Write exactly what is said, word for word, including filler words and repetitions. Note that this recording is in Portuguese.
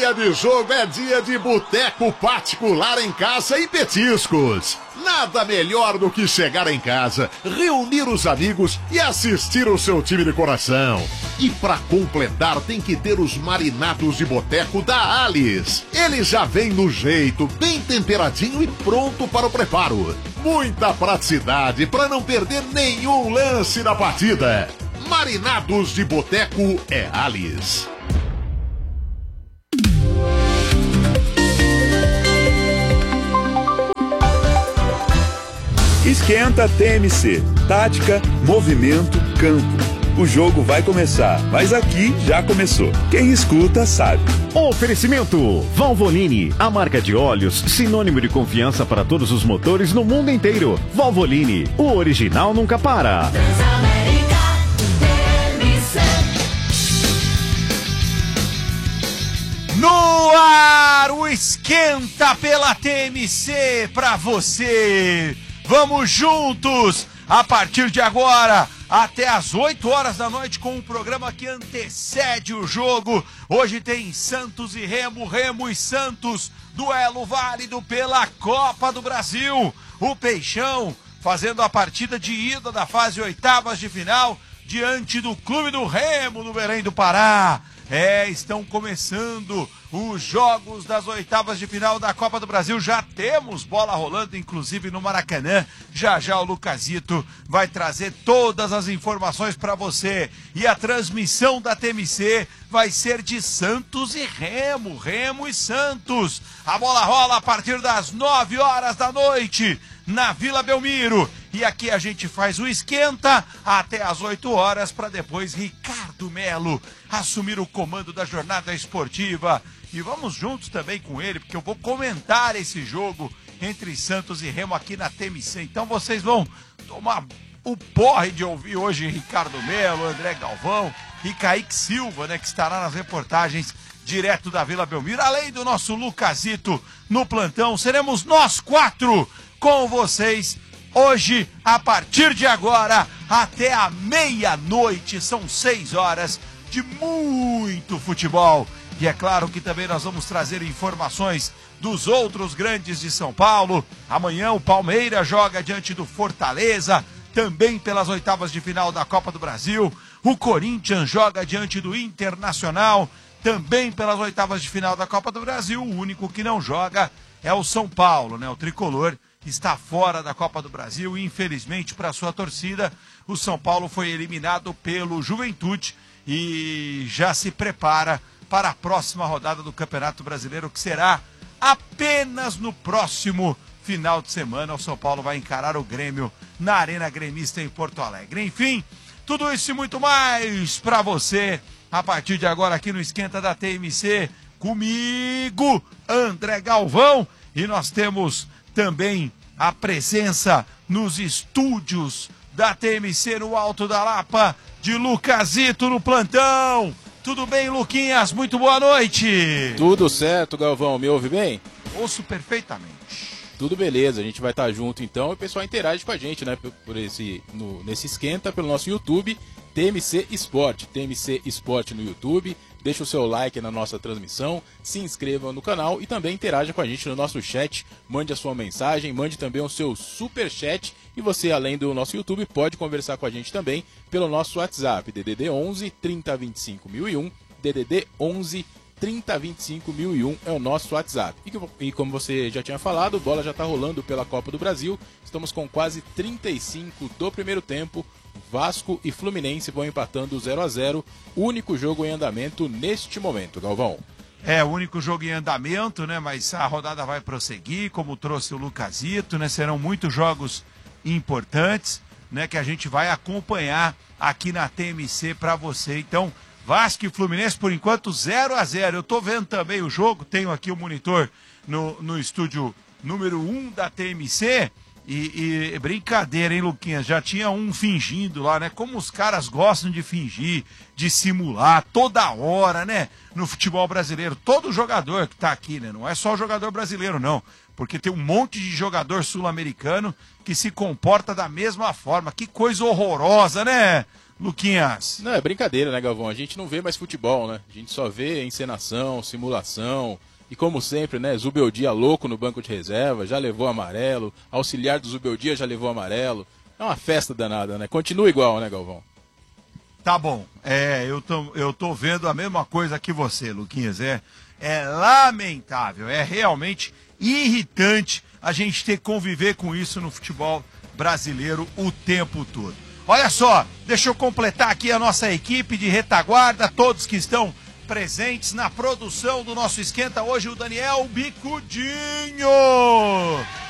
Dia de jogo é dia de boteco particular em casa e petiscos. Nada melhor do que chegar em casa, reunir os amigos e assistir o seu time de coração. E pra completar tem que ter os marinados de boteco da Alice. Ele já vem no jeito, bem temperadinho e pronto para o preparo. Muita praticidade para não perder nenhum lance da partida. Marinados de boteco é Alice. Esquenta T M C. Tática, movimento, campo. O jogo vai começar, mas aqui já começou. Quem escuta sabe. Oferecimento Valvoline, a marca de óleos sinônimo de confiança para todos os motores no mundo inteiro. Valvoline, o original nunca para. No ar, o Esquenta pela T M C pra você. Vamos juntos, a partir de agora, até às oito horas da noite, com um programa que antecede o jogo. Hoje tem Santos e Remo, Remo e Santos, duelo válido pela Copa do Brasil. O Peixão fazendo a partida de ida da fase oitavas de final, diante do Clube do Remo, no Belém do Pará. É, estão começando os jogos das oitavas de final da Copa do Brasil. Já temos bola rolando, inclusive no Maracanã. Já já o Lucasito vai trazer todas as informações para você. E a transmissão da T M C vai ser de Santos e Remo, Remo e Santos. A bola rola a partir das nove horas da noite na Vila Belmiro. E aqui a gente faz o esquenta até às oito horas, para depois Ricardo Melo assumir o comando da jornada esportiva. E vamos juntos também com ele, porque eu vou comentar esse jogo entre Santos e Remo aqui na T M C. Então vocês vão tomar o porre de ouvir hoje Ricardo Melo, André Galvão e Kaique Silva, né, que estará nas reportagens direto da Vila Belmiro. Além do nosso Lucasito no plantão, seremos nós quatro com vocês hoje, a partir de agora, até a meia-noite. São seis horas de muito futebol. E é claro que também nós vamos trazer informações dos outros grandes de São Paulo. Amanhã o Palmeiras joga diante do Fortaleza, também pelas oitavas de final da Copa do Brasil. O Corinthians joga diante do Internacional, também pelas oitavas de final da Copa do Brasil. O único que não joga é o São Paulo, né? O tricolor está fora da Copa do Brasil e, infelizmente, para sua torcida, o São Paulo foi eliminado pelo Juventude e já se prepara para a próxima rodada do Campeonato Brasileiro, que será apenas no próximo final de semana. O São Paulo vai encarar o Grêmio na Arena Gremista em Porto Alegre. Enfim, tudo isso e muito mais para você a partir de agora aqui no Esquenta da T M C, comigo, André Galvão, e nós temos também a presença nos estúdios da T M C no Alto da Lapa, de Lucasito no plantão. Tudo bem, Luquinhas? Muito boa noite. Tudo certo, Galvão. Me ouve bem? Ouço perfeitamente. Tudo beleza, a gente vai estar junto então e o pessoal interage com a gente, né, por esse, no, nesse esquenta pelo nosso YouTube, T M C Esporte, T M C Esporte no YouTube. Deixa o seu like na nossa transmissão, se inscreva no canal e também interaja com a gente no nosso chat. Mande a sua mensagem, mande também o seu super chat. E você, além do nosso YouTube, pode conversar com a gente também pelo nosso WhatsApp, D D D onze, trinta, vinte e cinco, mil e um, D D D onze, trinta, vinte e cinco, mil e um é o nosso WhatsApp. E, e como você já tinha falado, bola já está rolando pela Copa do Brasil. Estamos com quase trinta e cinco do primeiro tempo. Vasco e Fluminense vão empatando zero a zero. Único jogo em andamento neste momento, Galvão. É, o único jogo em andamento, né? Mas a rodada vai prosseguir, como trouxe o Lucasito, né? Serão muitos jogos importantes, né? Que a gente vai acompanhar aqui na T M C para você. Então, Vasco e Fluminense, por enquanto, zero a zero. Eu tô vendo também o jogo, tenho aqui o monitor no, no estúdio número um da T M C. E, e brincadeira, hein, Luquinhas? Já tinha um fingindo lá, né? Como os caras gostam de fingir, de simular toda hora, né? No futebol brasileiro. Todo jogador que tá aqui, né? Não é só o jogador brasileiro, não. Porque tem um monte de jogador sul-americano que se comporta da mesma forma. Que coisa horrorosa, né? Luquinhas? Não, é brincadeira, né, Galvão? A gente não vê mais futebol, né? A gente só vê encenação, simulação. E como sempre, né, Zubeldia louco no banco de reserva, já levou amarelo. Auxiliar do Zubeldia já levou amarelo. É uma festa danada, né? Continua igual, né, Galvão? Tá bom. É, eu tô, eu tô vendo a mesma coisa que você, Luquinhas. É, é lamentável, é realmente irritante a gente ter que conviver com isso no futebol brasileiro o tempo todo. Olha só, deixa eu completar aqui a nossa equipe de retaguarda, todos que estão presentes na produção do nosso Esquenta hoje, o Daniel Bicudinho.